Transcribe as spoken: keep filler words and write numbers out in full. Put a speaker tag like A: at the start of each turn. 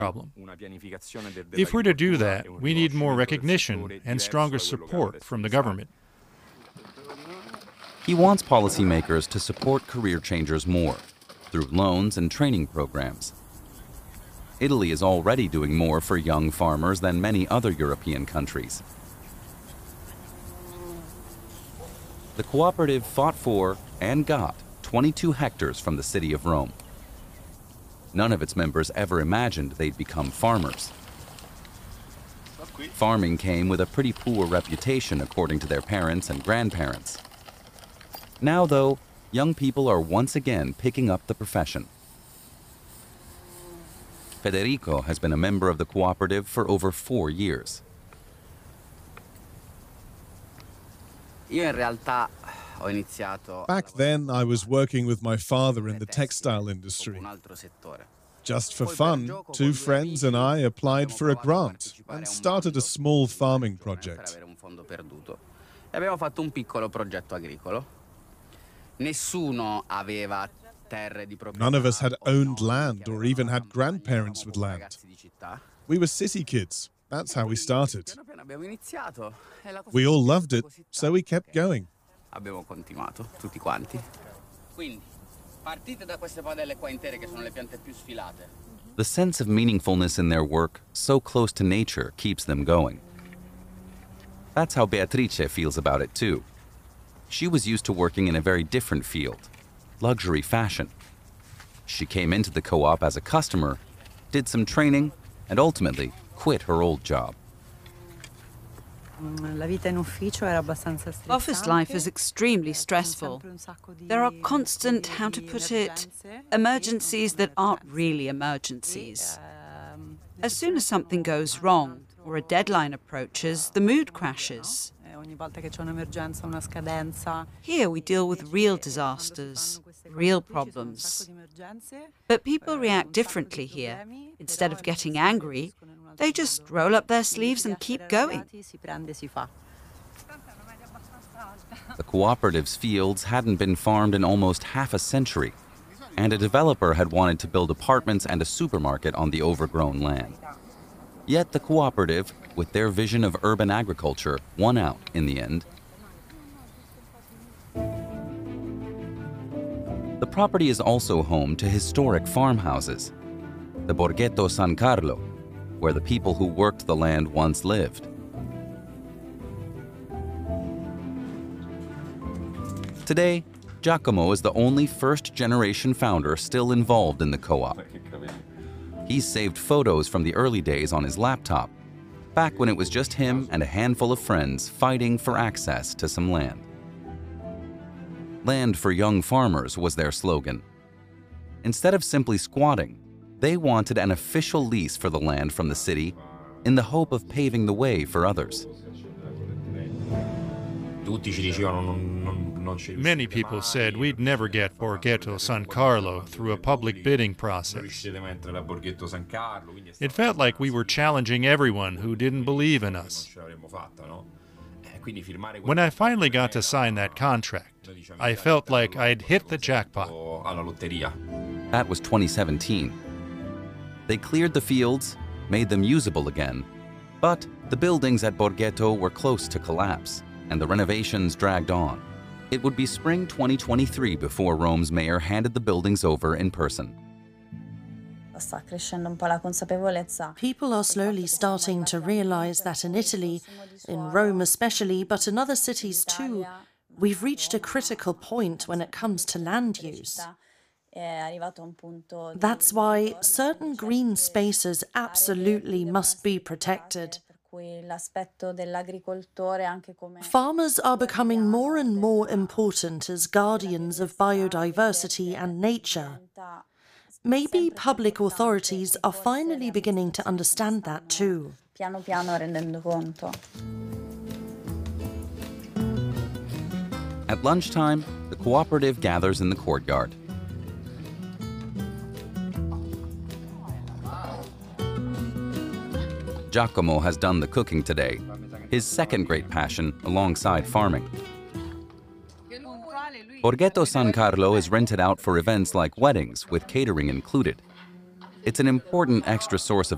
A: problem. If we're to do that, we need more recognition and stronger support from the government.
B: He wants policymakers to support career changers more, through loans and training programs. Italy is already doing more for young farmers than many other European countries. The cooperative fought for and got twenty-two hectares from the city of Rome. None of its members ever imagined they'd become farmers. Farming came with a pretty poor reputation according to their parents and grandparents. Now, though, young people are once again picking up the profession. Federico has been a member of the cooperative for over four years.
C: Back then, I was working with my father in the textile industry. Just for fun, two friends and I applied for a grant and started a small farming project. None of us had owned land or even had grandparents with land. We were city kids. That's how we started. We all loved it, so we kept going.
B: The sense of meaningfulness in their work, so close to nature, keeps them going. That's how Beatrice feels about it too. She was used to working in a very different field, luxury fashion. She came into the co-op as a customer, did some training, and ultimately quit her old job.
D: Office life is extremely stressful. There are constant, how to put it, emergencies that aren't really emergencies. As soon as something goes wrong or a deadline approaches, the mood crashes. Here we deal with real disasters, real problems. But people react differently here. Instead of getting angry, they just roll up their sleeves and keep going.
B: The cooperative's fields hadn't been farmed in almost half a century, and a developer had wanted to build apartments and a supermarket on the overgrown land. Yet the cooperative, with their vision of urban agriculture, won out in the end. The property is also home to historic farmhouses, the Borghetto San Carlo, where the people who worked the land once lived. Today, Giacomo is the only first-generation founder still involved in the co-op. He's saved photos from the early days on his laptop, back when it was just him and a handful of friends fighting for access to some land. Land for young farmers was their slogan. Instead of simply squatting, they wanted an official lease for the land from the city in the hope of paving the way for others.
A: Many people said we'd never get Borghetto San Carlo through a public bidding process. It felt like we were challenging everyone who didn't believe in us. When I finally got to sign that contract, I felt like I'd hit the jackpot.
B: That was twenty seventeen. They cleared the fields, made them usable again, but the buildings at Borghetto were close to collapse, and the renovations dragged on. It would be spring twenty twenty-three before Rome's mayor handed the buildings over in person.
E: People are slowly starting to realize that in Italy, in Rome especially, but in other cities too, we've reached a critical point when it comes to land use. That's why certain green spaces absolutely must be protected. Farmers are becoming more and more important as guardians of biodiversity and nature. Maybe public authorities are finally beginning to understand that too.
B: At lunchtime, the cooperative gathers in the courtyard. Giacomo has done the cooking today, his second great passion alongside farming. Borghetto San Carlo is rented out for events like weddings with catering included. It's an important extra source of